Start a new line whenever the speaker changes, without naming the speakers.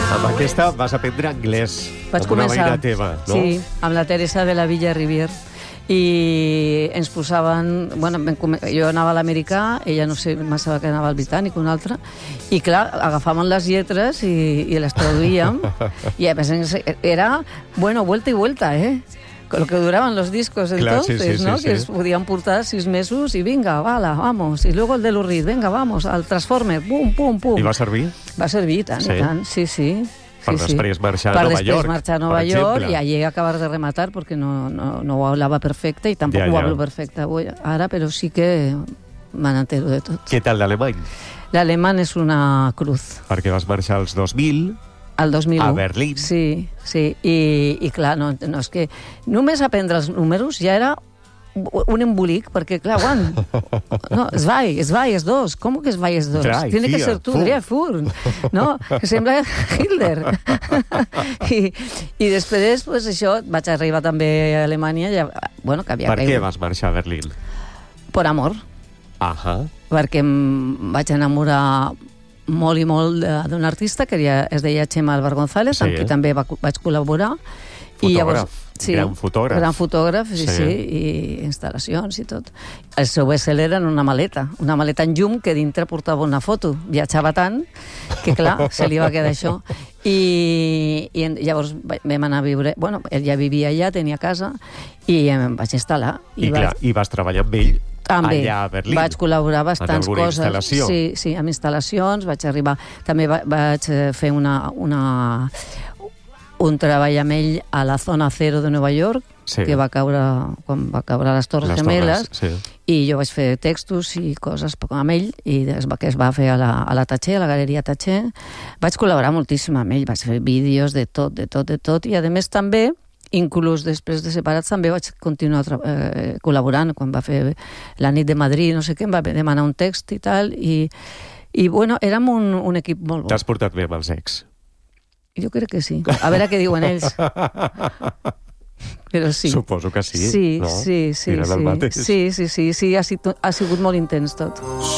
Amb aquesta vas aprendre anglès.
Vaig
amb una
començar,
veïna teva, no?
sí, amb la Teresa de la Villa Rivier. I ens posaven... Bueno, jo anava a l'americà, ella no sé, massa que anava al britànic, un altre, i clar, agafàvem les lletres i les traduïem, i a més era, bueno, vuelta y vuelta, Lo que duraban los discos entonces, ¿no? Que es podían portar 6 mesos y venga, vala, vamos. Y luego el de Lou Reed, venga, vamos, al Transformer, pum, pum, pum.
I va servir?
Va servir, tant, i tant, sí.
Per després marxar a Nova York.
Per després marxar a Nova York i allí acabar de rematar, perquè no ho hablava perfecte i tampoc ho hablo perfecte ara, però sí que me n'entero de tot.
Què tal l'alemany?
L'alemany és una cruz.
Perquè vas marxar als 2000...
Al 2001.
A Berlín.
Sí. I clar, no, és que només aprendre els números ja era un embolic, perquè, clar, no, zwei, es dos. Com que zwei, es dos? Tiene que ser tu, Fur. No, que sembla Hitler. I després, pues, això, vaig arribar també a Alemanya, que havia...
Per què vas marxar a Berlín?
Per amor. Perquè em vaig enamorar molt i molt d'un artista que es deia Chema Álvar González, amb qui també vaig col·laborar.
Fotògraf, gran fotògraf.
Gran fotògraf, sí, i instal·lacions i tot. El seu best-seller era una maleta en llum que dintre portava una foto. Viatjava tant que, clar, se li va quedar això. I llavors vam anar a viure... Bueno, ell ja vivia allà, tenia casa, i em vaig instal·lar.
I vas treballar amb ell allà a Berlín.
Vaig col·laborar bastants coses.
Instal·lació.
Sí, amb instal·lacions. Vaig arribar... També vaig fer un treball amb ell a la zona cero de Nova York, que va caure quan va caure les Torres Gemeles, i jo vaig fer textos i coses amb ell, i que es va fer a la Tatxer, a la Galeria Tatxer. Vaig col·laborar moltíssim amb ell, vaig fer vídeos de tot, i a més també, inclús després de separats, també vaig continuar col·laborant, quan va fer la nit de Madrid, no sé què, em va demanar un text i tal, i bueno, érem un equip molt bo.
T'has portat bé amb els ex?
Jo crec que sí. A veure què diuen ells. Però sí.
Suposo que sí.
Sí, ha sigut molt intens tot.